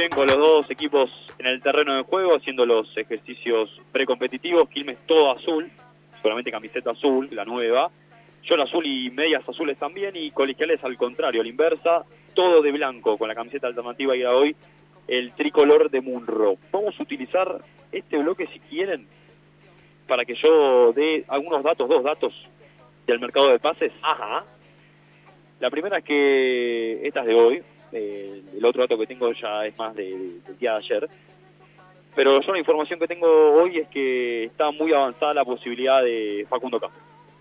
bien, con los dos equipos en el terreno de juego, haciendo los ejercicios precompetitivos. Quilmes todo azul, solamente camiseta azul, la nueva. Yo el azul y medias azules también, y Colegiales al contrario, a la inversa, todo de blanco, con la camiseta alternativa y hoy el tricolor de Munro. Vamos a utilizar este bloque, si quieren, para que yo dé algunos datos, dos datos del mercado de pases. Ajá. La primera es que esta es de hoy. El otro dato que tengo ya es más del día de ayer. Pero yo la información que tengo hoy es que está muy avanzada la posibilidad de Facundo Castro.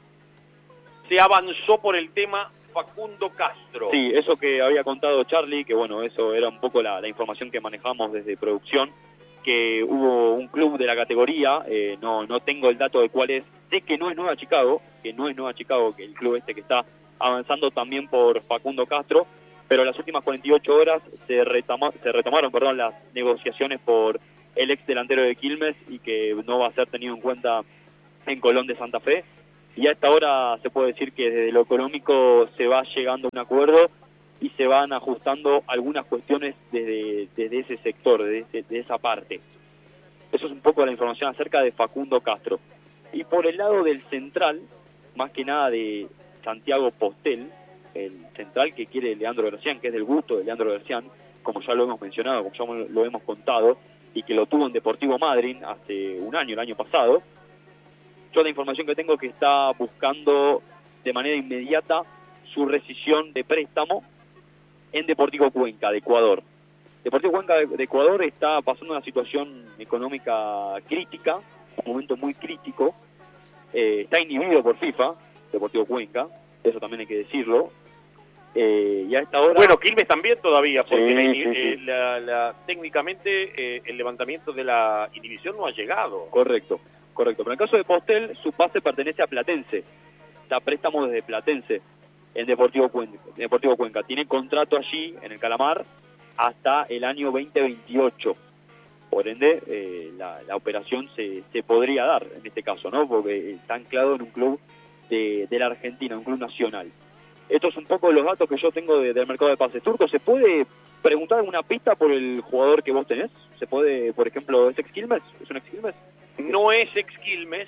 Se avanzó por el tema Facundo Castro. Sí, eso que había contado Charlie, que bueno, eso era un poco la información que manejamos desde producción, que hubo un club de la categoría, no tengo el dato de cuál es, sé que no es Nueva Chicago, que el club este que está avanzando también por Facundo Castro, pero en las últimas 48 horas se retomaron las negociaciones por el ex delantero de Quilmes y que no va a ser tenido en cuenta en Colón de Santa Fe. Y a esta hora se puede decir que desde lo económico se va llegando a un acuerdo y se van ajustando algunas cuestiones desde ese sector, de esa parte. Eso es un poco la información acerca de Facundo Castro. Y por el lado del central, más que nada de Santiago Postel, el central que quiere Leandro Garcián, que es del gusto de Leandro Garcián, como ya lo hemos mencionado, como ya lo hemos contado, y que lo tuvo en Deportivo Madryn hace un año, el año pasado. Yo la información que tengo es que está buscando de manera inmediata su rescisión de préstamo en Deportivo Cuenca, de Ecuador. Deportivo Cuenca de Ecuador está pasando una situación económica crítica, un momento muy crítico. Está inhibido por FIFA, Deportivo Cuenca, eso también hay que decirlo. Y a esta hora... Bueno, Quilmes también todavía, porque sí. Técnicamente el levantamiento de la inhibición no ha llegado. Correcto. Pero en el caso de Postel, su pase pertenece a Platense. Está a préstamo desde Platense en Deportivo Cuenca. Tiene contrato allí, en el Calamar, hasta el año 2028. Por ende, la operación se podría dar en este caso, ¿no? Porque está anclado en un club de la Argentina, un club nacional. Estos son un poco los datos que yo tengo del mercado de pases turcos. ¿Se puede preguntar alguna pista por el jugador que vos tenés? ¿Se puede, por ejemplo, es ex Quilmes? ¿Es un ex Quilmes? No es ex Quilmes.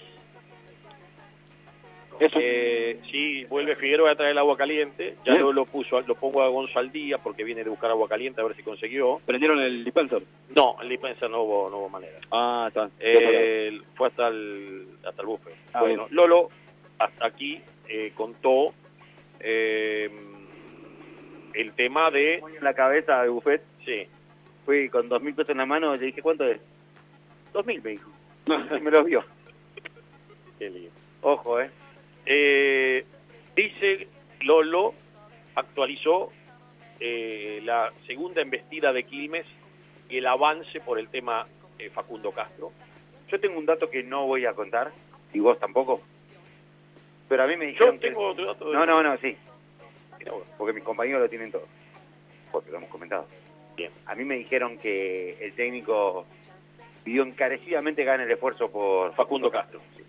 Sí, vuelve Figueroa a traer el agua caliente. Ya lo pongo a Gonzaldía porque viene de buscar agua caliente a ver si consiguió. ¿Prendieron el dispenser? No, el dispenser no hubo manera. Ah, está. Fue hasta el buffet. Bueno, Lolo hasta aquí contó el tema de... En la cabeza del buffet. Sí. Fui con 2.000 pesos en la mano y le dije, ¿cuánto es? 2.000, me dijo. Y me los vio. Qué lindo. Ojo, Dice Lolo, actualizó la segunda embestida de Quilmes y el avance por el tema Facundo Castro. Yo tengo un dato que no voy a contar, y vos tampoco. Pero a mí me dijeron... Yo tengo otro dato. No, sí. Porque mis compañeros lo tienen todo. Porque lo hemos comentado. Bien. A mí me dijeron que el técnico pidió encarecidamente ganar el esfuerzo por Facundo Castro. Sí.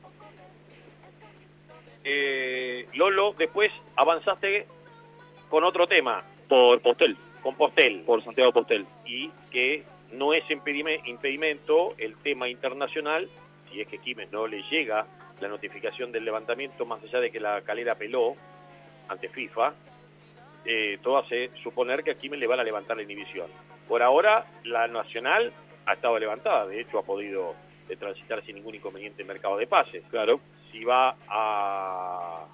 Lolo, después avanzaste con otro tema. Por Postel. Con Postel. Por Santiago Postel. Y que no es impedimento el tema internacional, si es que Quilmes no le llega la notificación del levantamiento, más allá de que la Calera apeló ante FIFA, todo hace suponer que a Quilmes le van a levantar la inhibición. Por ahora, la Nacional ha estado levantada, de hecho ha podido transitar sin ningún inconveniente el mercado de pases. Claro. Si va a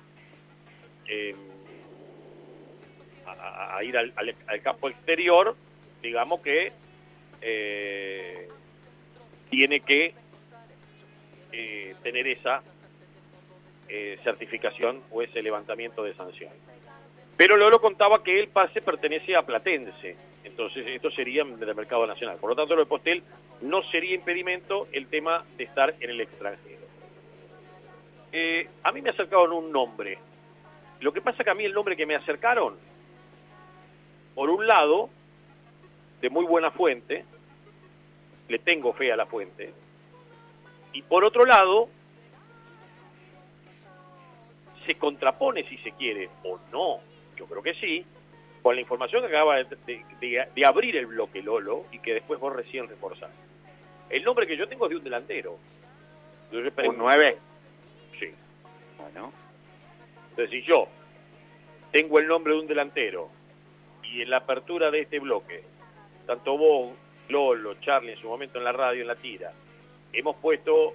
ir al campo exterior, digamos que tiene que tener esa certificación o ese levantamiento de sanción. Pero Lolo contaba que el pase pertenece a Platense, entonces esto sería del mercado nacional. Por lo tanto, lo de Postel no sería impedimento el tema de estar en el extranjero. A mí me acercaron un nombre. Lo que pasa que a mí el nombre que me acercaron, por un lado, de muy buena fuente, le tengo fe a la fuente, y por otro lado, se contrapone, si se quiere, o no, yo creo que sí, con la información que acaba de abrir el bloque Lolo y que después vos recién reforzás. El nombre que yo tengo es de un delantero. Entonces, ¿Un 9? Sí. Bueno. Entonces, si yo tengo el nombre de un delantero y en la apertura de este bloque, tanto vos, Lolo, Charlie, en su momento en la radio, en la tira, hemos puesto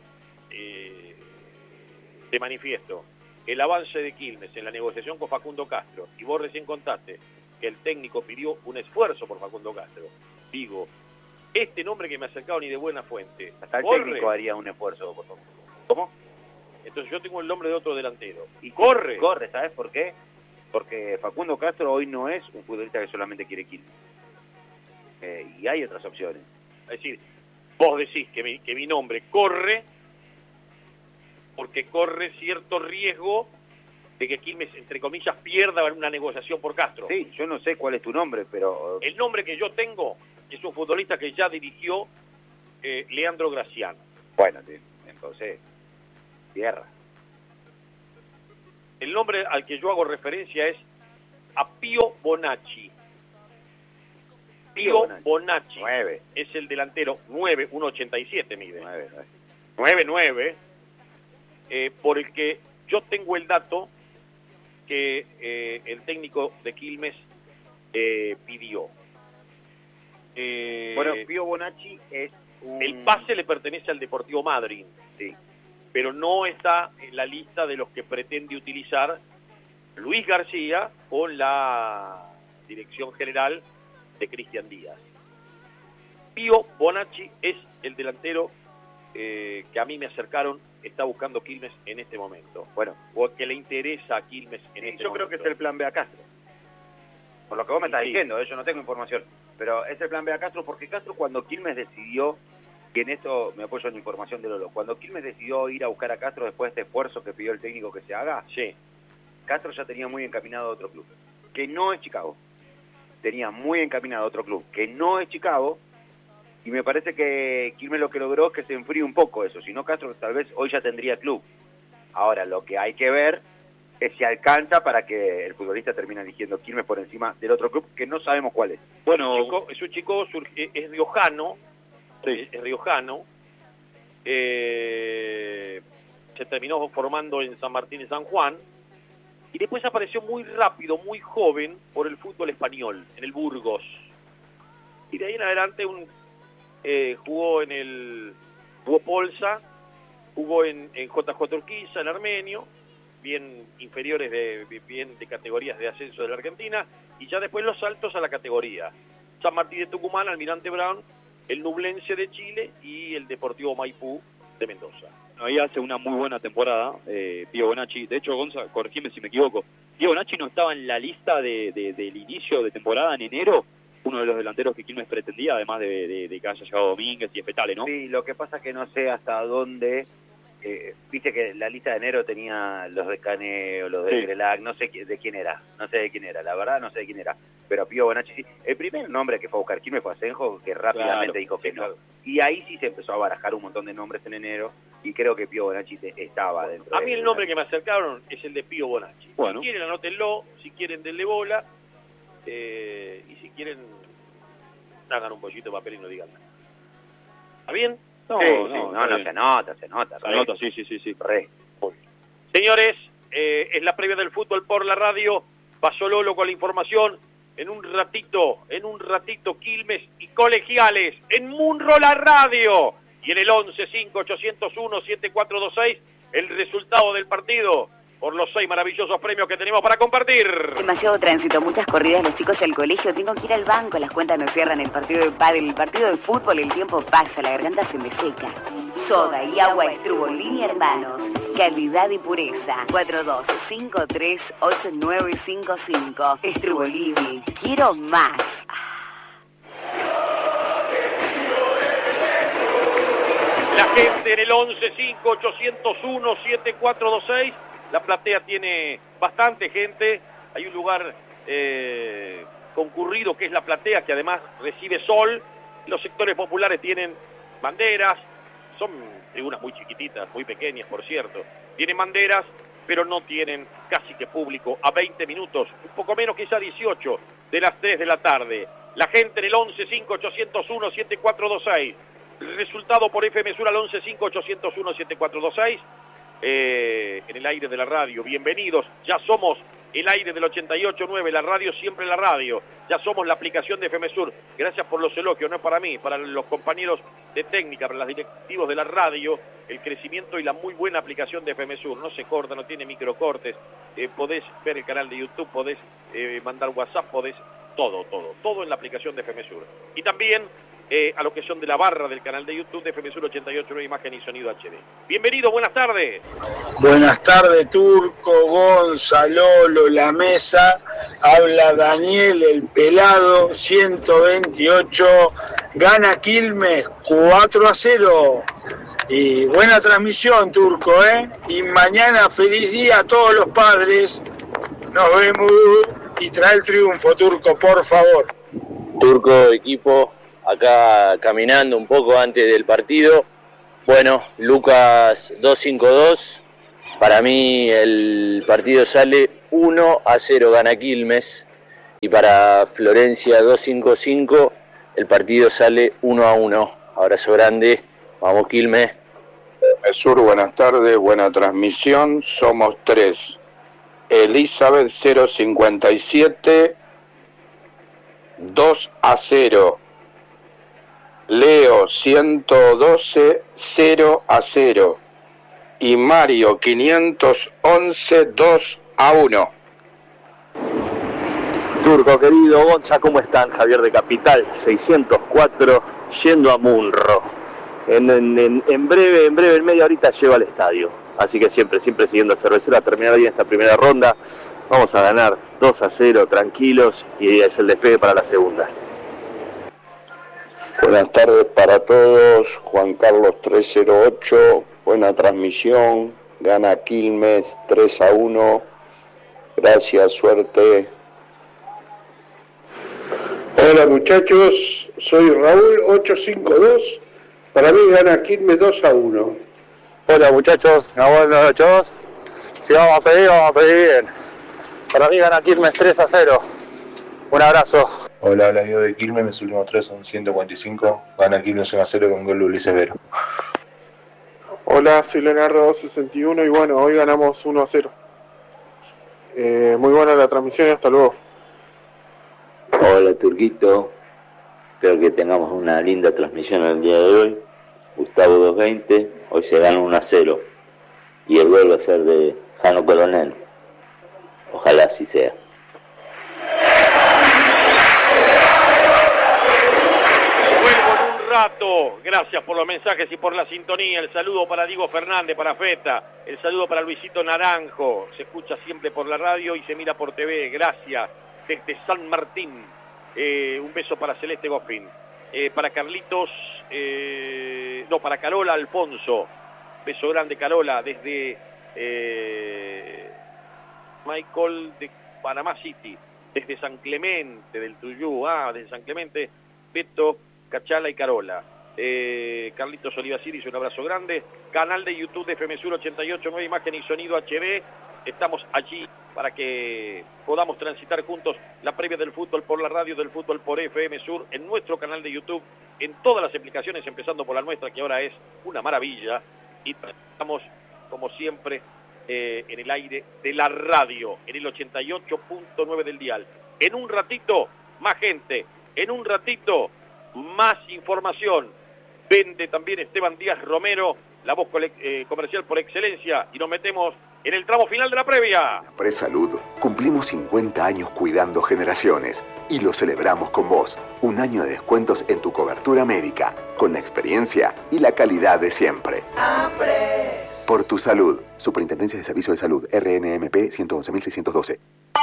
de manifiesto el avance de Quilmes en la negociación con Facundo Castro, y vos recién contaste que el técnico pidió un esfuerzo por Facundo Castro, digo, este nombre que me acercaron y de buena fuente, hasta el corre. técnico haría un esfuerzo por favor. ¿Cómo? Entonces yo tengo el nombre de otro delantero. Y corre. Corre, ¿sabes por qué? Porque Facundo Castro hoy no es un futbolista que solamente quiere Quilmes. Y hay otras opciones. Es decir, vos decís que mi nombre corre porque corre cierto riesgo de que Quilmes, entre comillas, pierda una negociación por Castro. Sí, yo no sé cuál es tu nombre, pero... El nombre que yo tengo es un futbolista que ya dirigió Leandro Graciano. Bueno, entonces, tierra. El nombre al que yo hago referencia es a Pío Bonacci. Pío Bonacci 9. es el delantero 9, 1.87 mide. 9. 9, por el que yo tengo el dato que el técnico de Quilmes pidió. Bueno, Pío Bonacci es el pase le pertenece al Deportivo Madryn, sí, pero no está en la lista de los que pretende utilizar Luis García con la dirección general de Cristian Díaz. Pío Bonacci es el delantero que a mí me acercaron, está buscando Quilmes en este momento. Bueno, o que le interesa a Quilmes en este yo momento. creo que es el plan B a Castro. Por lo que vos me estás diciendo, yo no tengo información, pero es el plan B a Castro porque Castro cuando Quilmes decidió, y en esto me apoyo en la información de Lolo, cuando Quilmes decidió ir a buscar a Castro después de este esfuerzo que pidió el técnico que se haga, sí, Castro ya tenía muy encaminado a otro club, que no es Chicago. Tenía muy encaminado a otro club, que no es Chicago, y me parece que Quilmes lo que logró es que se enfríe un poco eso, si no Castro tal vez hoy ya tendría club. Ahora, lo que hay que ver es si alcanza para que el futbolista termine eligiendo Quilmes por encima del otro club, que no sabemos cuál es. Bueno, es un chico es riojano, sí. Es riojano, se terminó formando en San Martín y San Juan, y después apareció muy rápido, muy joven, por el fútbol español, en el Burgos. Y de ahí en adelante jugó en el Polsa, jugó en JJ Urquiza, en Armenio, bien inferiores bien de categorías de ascenso de la Argentina, y ya después los saltos a la categoría. San Martín de Tucumán, Almirante Brown, el Nublense de Chile y el Deportivo Maipú de Mendoza. Ahí hace una muy buena temporada, Pío Bonacci. De hecho, Gonza, corregime si me equivoco, Pío Bonacci no estaba en la lista del inicio de temporada en enero, uno de los delanteros que Quilmes pretendía, además de que haya llegado Domínguez y Espetale, ¿no? Sí, lo que pasa es que no sé hasta dónde, viste que la lista de enero tenía los de Caneo, los de Grelac, no sé de quién era, la verdad no sé de quién era, pero Pío Bonacci sí. El primer nombre que fue a buscar Quilmes fue Asenjo, que rápidamente dijo que no. Claro. Y ahí sí se empezó a barajar un montón de nombres en enero, y creo que Pío Bonacci estaba dentro. A mí el nombre que me acercaron es el de Pío Bonacci. Bueno. Si quieren anótenlo, si quieren denle bola, y si quieren hagan un pollito de papel y no digan nada. ¿Está bien? No, sí, no, se anota. Se anota, sí. Re. Señores, es la previa del fútbol por la radio. Pasó Lolo con la información. En un ratito, Quilmes y Colegiales en Munro la radio. Y en el 11-5-801-7426, el resultado del partido por los 6 maravillosos premios que tenemos para compartir. Demasiado tránsito, muchas corridas, los chicos al colegio, tengo que ir al banco, las cuentas no cierran, el partido de pádel, el partido de fútbol, el tiempo pasa, la garganta se me seca. Soda y agua Estrubolini Hermanos, calidad y pureza. 42538955. Estrubolini, quiero más. La gente en el 11-5-801-7426. La platea tiene bastante gente. Hay un lugar concurrido que es la platea, que además recibe sol. Los sectores populares tienen banderas. Son tribunas muy chiquititas, muy pequeñas, por cierto. Tienen banderas, pero no tienen casi que público. A 20 minutos, un poco menos, quizá 18 de las 3 de la tarde. La gente en el 11-5801-7426. Resultado por FM Sur al 11-5801-7426. En el aire de la radio. Bienvenidos, ya somos el aire del 88.9, la radio siempre la radio. Ya somos la aplicación de FM Sur. Gracias por los elogios, no es para mí, para los compañeros de técnica, para los directivos de la radio, el crecimiento y la muy buena aplicación de FM Sur. No se corta, no tiene microcortes. Podés ver el canal de YouTube, podés mandar WhatsApp, podés todo en la aplicación de FM Sur. Y también a lo que son de la barra del canal de YouTube de FM Sur 88.9, imagen y sonido HD. Bienvenido, buenas tardes. Buenas tardes, Turco, Gonza, Lolo, la mesa. Habla Daniel, el pelado, 128. Gana Quilmes 4-0. Y buena transmisión, Turco, Y mañana feliz día a todos los padres. Nos vemos y trae el triunfo, Turco, por favor. Turco, equipo. Acá caminando un poco antes del partido. Bueno, Lucas 252. Para mí el partido sale 1-0, gana Quilmes. Y para Florencia 255, el partido sale 1-1. Abrazo grande. Vamos, Quilmes. Sur, buenas tardes, buena transmisión. Somos 3. Elizabeth 057, 2-0. Leo 112, 0-0. Y Mario 511, 2-1. Turco querido, Gonza, ¿cómo están? Javier de Capital, 604, yendo a Munro. En breve, en media horita llego al estadio. Así que siempre siguiendo al Cervecero a terminar bien esta primera ronda. Vamos a ganar 2-0, tranquilos, y es el despegue para la segunda. Buenas tardes para todos, Juan Carlos 308, buena transmisión, gana Quilmes 3-1, gracias, suerte. Hola muchachos, soy Raúl 852, para mí gana Quilmes 2-1. Hola muchachos, buenas noches. Si vamos a pedir bien. Para mí gana Quilmes 3-0. Un abrazo. Hola, yo de Quilmes, mis últimos 3 son 145, gana Quilmes 1-0 con gol de Ulises Vero. Hola, soy Leonardo 261 y bueno, hoy ganamos 1-0. Muy buena la transmisión y hasta luego. Hola Turquito, espero que tengamos una linda transmisión el día de hoy. Gustavo 220, hoy se gana 1-0 y el gol va a ser de Jano Coronel. Ojalá así sea. Gracias por los mensajes y por la sintonía. El saludo para Diego Fernández, para Feta. El saludo para Luisito Naranjo. Se escucha siempre por la radio y se mira por TV. Gracias. Desde San Martín. Un beso para Celeste Goffin. Para Carlitos. Para Carola Alfonso. Beso grande, Carola. Desde Michael de Panamá City. Desde San Clemente del Tuyú. Desde San Clemente. Beto, Cachala y Carola. Carlitos Oliva Ciris, un abrazo grande. Canal de YouTube de FM Sur 88.9, imagen y sonido HD. Estamos allí para que podamos transitar juntos la previa del fútbol por la radio, del fútbol por FM Sur, en nuestro canal de YouTube, en todas las aplicaciones, empezando por la nuestra, que ahora es una maravilla. Y estamos, como siempre, en el aire de la radio, en el 88.9 del dial. En un ratito, más gente. En un ratito, más información. Vende también Esteban Díaz Romero, la voz comercial por excelencia, y nos metemos en el tramo final de la previa. Presalud, cumplimos 50 años cuidando generaciones y lo celebramos con vos. Un año de descuentos en tu cobertura médica, con la experiencia y la calidad de siempre. Por tu salud. Superintendencia de Servicios de Salud, RNMP 111.612.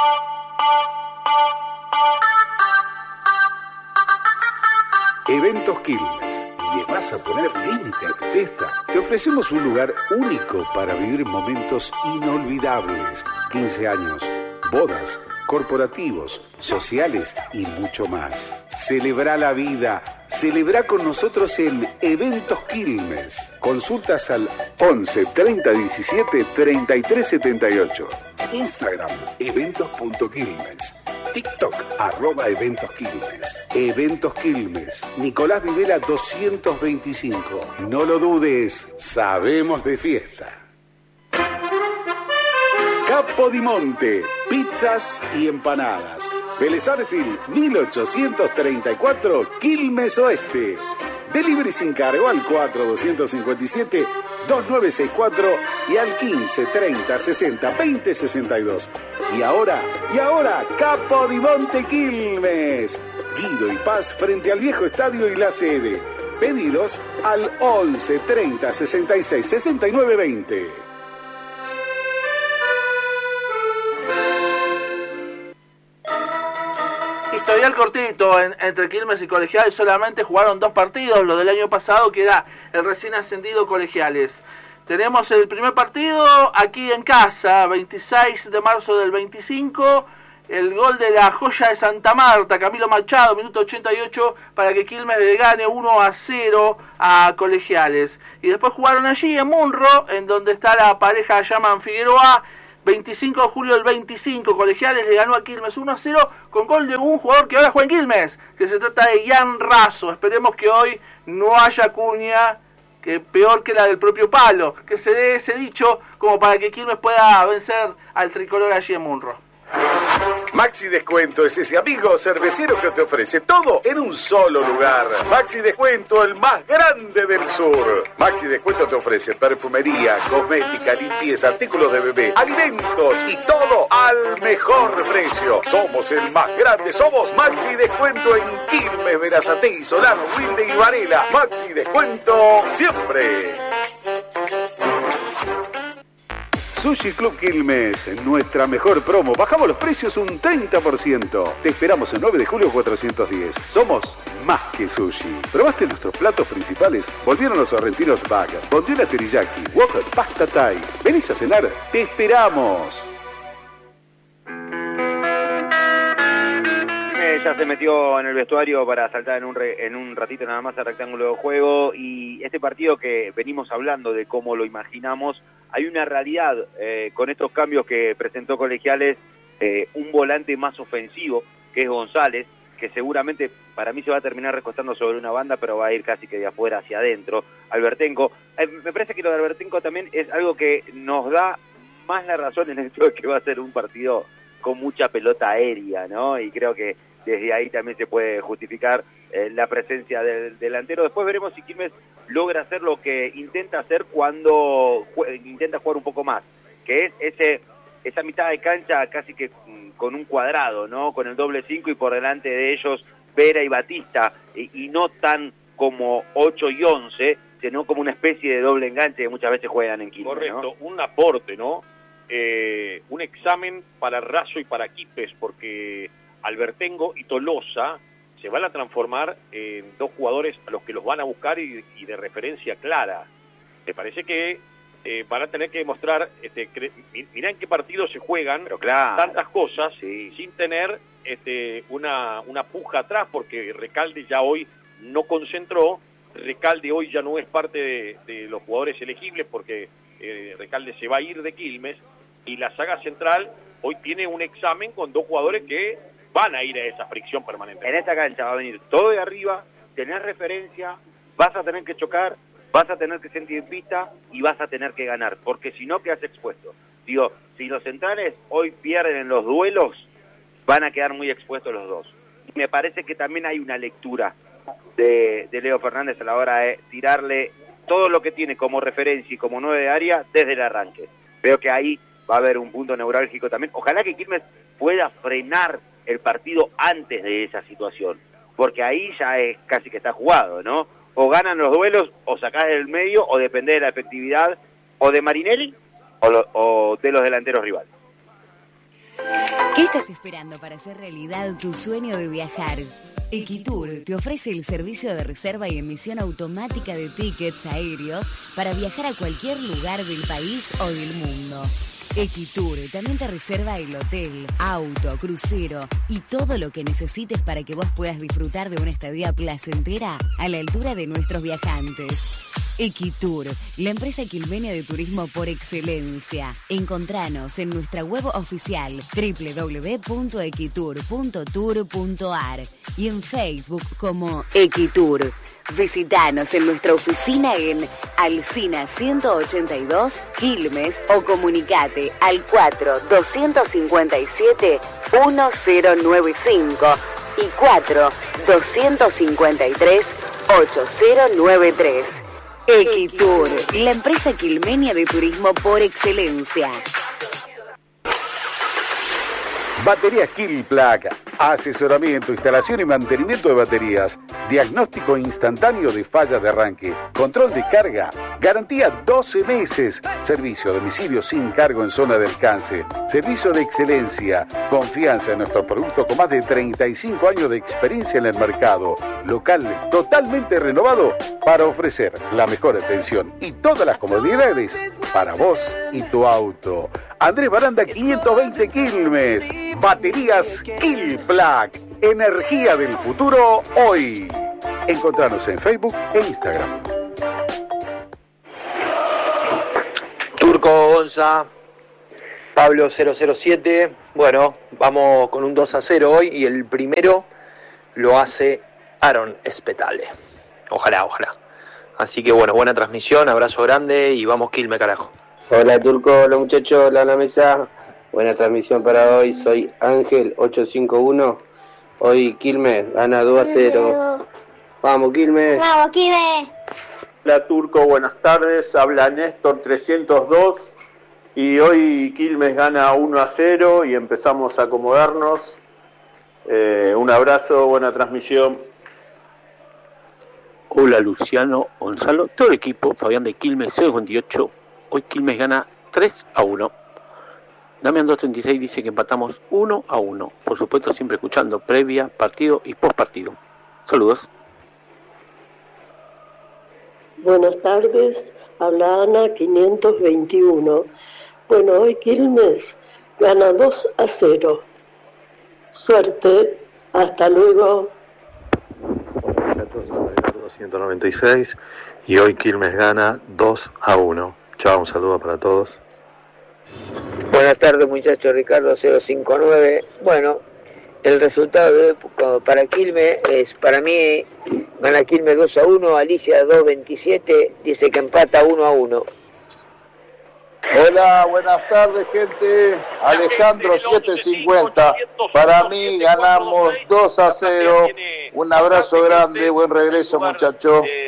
Eventos Quilmes. ¿Le vas a poner límite a tu fiesta? Te ofrecemos un lugar único para vivir momentos inolvidables. 15 años, bodas, corporativos, sociales y mucho más. Celebra la vida. Celebra con nosotros en Eventos Quilmes. Consultas al 11 30 17 33 78. Instagram, eventos.quilmes. TikTok, @EventosQuilmes. Eventos Quilmes, Nicolás Videla 225. No lo dudes, sabemos de fiesta. Capodimonte, pizzas y empanadas. Vélez Arfield, 1834, Quilmes Oeste. Delivery sin cargo al 4257-2964 y al 1530602062. Y ahora, Capodimonte Quilmes. Guido y Paz frente al viejo estadio y la sede. Pedidos al 11 30 66 69 20. Historial cortito entre Quilmes y Colegiales. Solamente jugaron 2 partidos, lo del año pasado, que era el recién ascendido Colegiales. Tenemos el primer partido aquí en casa, 26 de marzo del 25. El gol de la joya de Santa Marta, Camilo Machado, minuto 88, para que Quilmes le gane 1-0 a Colegiales. Y después jugaron allí en Munro, en donde está la pareja Yaman Figueroa. 25 de julio del 25, Colegiales le ganó a Quilmes 1-0 con gol de un jugador que ahora juega en Quilmes, que se trata de Ian Razo. Esperemos que hoy no haya cuña, que peor que la del propio Palo, que se dé ese dicho como para que Quilmes pueda vencer al tricolor allí en Munro. Maxi Descuento es ese amigo cervecero que te ofrece todo en un solo lugar. Maxi Descuento, el más grande del sur. Maxi Descuento te ofrece perfumería, cosmética, limpieza, artículos de bebé, alimentos y todo al mejor precio. Somos el más grande, somos Maxi Descuento en Quilmes, Berazategui, Solano, Wilde y Varela. Maxi Descuento siempre. Sushi Club Quilmes, nuestra mejor promo. Bajamos los precios un 30%. Te esperamos el 9 de julio 410. Somos más que sushi. ¿Probaste nuestros platos principales? Volvieron los sorrentinos Bag, bondiola teriyaki, wok, pasta thai. ¿Venís a cenar? ¡Te esperamos! Ya se metió en el vestuario para saltar en un ratito nada más al rectángulo de juego, y este partido que venimos hablando de cómo lo imaginamos, hay una realidad con estos cambios que presentó Colegiales, un volante más ofensivo que es González, que seguramente para mí se va a terminar recostando sobre una banda, pero va a ir casi que de afuera hacia adentro. Albertenco, me parece que lo de Albertenco también es algo que nos da más la razón en esto de que va a ser un partido con mucha pelota aérea, ¿no? Y creo que desde ahí también se puede justificar la presencia del delantero. Después veremos si Quilmes logra hacer lo que intenta hacer cuando intenta jugar un poco más, que es esa mitad de cancha casi que con un cuadrado, ¿no? Con el doble 5 y por delante de ellos Vera y Batista, y no tan como 8 y 11, sino como una especie de doble enganche que muchas veces juegan en Quilmes. Correcto, ¿no? Un aporte, ¿no? Un examen para Razo y para Quipes, porque Albertengo y Tolosa se van a transformar en 2 jugadores a los que los van a buscar y de referencia clara. Me parece que van a tener que demostrar, mirá en qué partido se juegan, pero claro, tantas cosas, sí, sin tener una puja atrás, porque Recalde ya hoy no concentró, Recalde hoy ya no es parte de los jugadores elegibles, porque Recalde se va a ir de Quilmes, y la saga central hoy tiene un examen con 2 jugadores que van a ir a esa fricción permanente. En esta cancha va a venir todo de arriba, tenés referencia, vas a tener que chocar, vas a tener que sentir pista y vas a tener que ganar, porque si no quedas expuesto. Digo, si los centrales hoy pierden en los duelos, van a quedar muy expuestos los dos. Y me parece que también hay una lectura de Leo Fernández a la hora de tirarle todo lo que tiene como referencia y como 9 de área desde el arranque. Veo que ahí va a haber un punto neurálgico también. Ojalá que Quilmes pueda frenar el partido antes de esa situación, porque ahí ya es casi que está jugado, ¿no? O ganan los duelos, o sacás del medio, o depende de la efectividad o de Marinelli o de los delanteros rivales. ¿Qué estás esperando para hacer realidad tu sueño de viajar? Equitur te ofrece el servicio de reserva y emisión automática de tickets aéreos para viajar a cualquier lugar del país o del mundo. Equitur también te reserva el hotel, auto, crucero y todo lo que necesites para que vos puedas disfrutar de una estadía placentera a la altura de nuestros viajantes. Equitur, la empresa quilmenia de turismo por excelencia. Encontranos en nuestra web oficial www.equitur.tour.ar y en Facebook como Equitur. Visítanos en nuestra oficina en Alsina 182, Quilmes, o comunicate al 4-257-1095 y 4-253-8093. Equitur, la empresa quilmenia de turismo por excelencia. Baterías Kilplug, asesoramiento, instalación y mantenimiento de baterías, diagnóstico instantáneo de fallas de arranque, control de carga, garantía 12 meses, servicio a domicilio sin cargo en zona de alcance, servicio de excelencia, confianza en nuestro producto con más de 35 años de experiencia en el mercado, local totalmente renovado para ofrecer la mejor atención y todas las comodidades para vos y tu auto. Andrés Baranda 520 Quilmes. Baterías Kilplug, energía del futuro hoy. Encontranos en Facebook e Instagram. Turco Gonza, Pablo 007. Bueno, vamos con un 2-0 hoy y el primero lo hace Aaron Spetale. Ojalá. Así que bueno, buena transmisión, abrazo grande y vamos Quilmes, carajo. Hola Turco, hola muchachos, hola la mesa. Buena transmisión para hoy, soy Ángel 851. Hoy Quilmes gana 2-0. Vamos Quilmes. Vamos Quilmes. Hola Turco, buenas tardes. Habla Néstor 302. Y hoy Quilmes gana 1-0 y empezamos a acomodarnos. Un abrazo, buena transmisión. Hola Luciano, Gonzalo, todo el equipo, Fabián de Quilmes 028. Hoy Quilmes gana 3-1. Damián 236 dice que empatamos 1-1. Por supuesto, siempre escuchando previa, partido y post partido. Saludos. Buenas tardes, habla Ana 521. Bueno, hoy Quilmes gana 2-0. Suerte, hasta luego. 296 y hoy Quilmes gana 2-1. Chao, un saludo para todos. Buenas tardes muchachos, Ricardo 059. Bueno, el resultado de hoy para Quilmes es, para mí, gana Quilmes 2-1, Alicia 227, dice que empata 1-1. Hola, buenas tardes gente, Alejandro 750, para mí ganamos 2-0, un abrazo grande, buen regreso muchachos.